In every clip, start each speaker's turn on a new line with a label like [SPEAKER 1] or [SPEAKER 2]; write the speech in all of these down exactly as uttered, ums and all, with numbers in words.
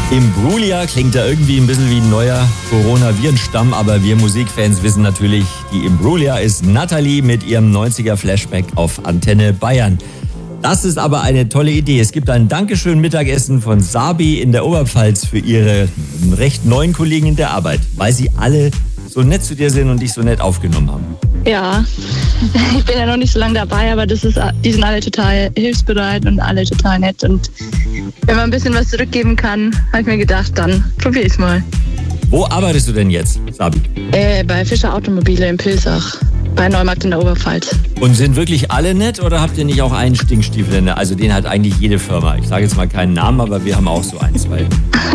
[SPEAKER 1] Imbrulia klingt ja irgendwie ein bisschen wie ein neuer Corona-Virenstamm, aber wir Musikfans wissen natürlich, die Imbrulia ist Nathalie mit ihrem neunziger-Flashback auf Antenne Bayern. Das ist aber eine tolle Idee. Es gibt ein Dankeschön-Mittagessen von Sabi in der Oberpfalz für ihre recht neuen Kollegen in der Arbeit, weil sie alle so nett zu dir sind und dich so nett aufgenommen haben.
[SPEAKER 2] Ja, ich bin ja noch nicht so lange dabei, aber das ist, die sind alle total hilfsbereit und alle total nett. Und wenn man ein bisschen was zurückgeben kann, habe ich mir gedacht, dann probiere ich es mal.
[SPEAKER 1] Wo arbeitest du denn jetzt, Sabi?
[SPEAKER 2] Äh, bei Fischer Automobile in Pilsach, bei Neumarkt in der Oberpfalz.
[SPEAKER 1] Und sind wirklich alle nett oder habt ihr nicht auch einen Stinkstiefel in der? Also den hat eigentlich jede Firma. Ich sage jetzt mal keinen Namen, aber wir haben auch so ein, zwei.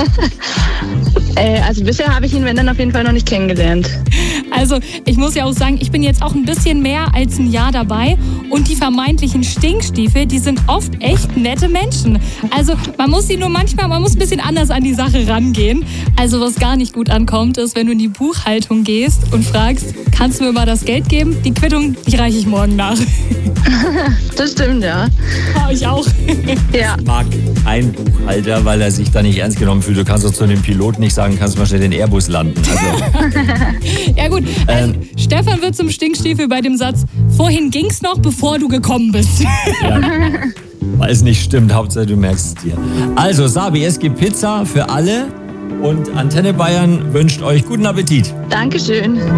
[SPEAKER 2] äh, also bisher habe ich ihn, wenn dann, auf jeden Fall noch nicht kennengelernt.
[SPEAKER 3] Also ich muss ja auch sagen, ich bin jetzt auch ein bisschen mehr als ein Jahr dabei und die vermeintlichen Stinkstiefel, die sind oft echt nette Menschen. Also man muss sie nur manchmal, man muss ein bisschen anders an die Sache rangehen. Also was gar nicht gut ankommt, ist, wenn du in die Buchhaltung gehst und fragst, kannst du mir mal das Geld geben? Die Quittung, die reiche ich morgen nach.
[SPEAKER 2] Das stimmt, ja.
[SPEAKER 3] Ja, ich auch.
[SPEAKER 2] Ja.
[SPEAKER 1] Ich mag kein Buchhalter, weil er sich da nicht ernst genommen fühlt. Du kannst doch zu dem Piloten nicht sagen, kannst du mal schnell den Airbus landen. Also.
[SPEAKER 3] Ja gut, ähm, Stefan wird zum Stinkstiefel bei dem Satz, vorhin ging's noch, bevor du gekommen bist.
[SPEAKER 1] Ja. Weil es nicht stimmt, Hauptsache du merkst es dir. Also Sabi, es gibt Pizza für alle und Antenne Bayern wünscht euch guten Appetit.
[SPEAKER 2] Dankeschön.